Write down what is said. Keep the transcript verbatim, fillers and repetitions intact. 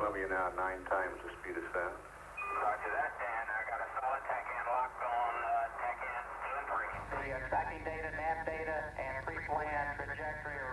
Moving now at nine times the speed of sound. Roger that, Dan. I got a solid T A C N locked on uh, T A C N two and three. The uh, tracking data, nav data, and pre-plan trajectory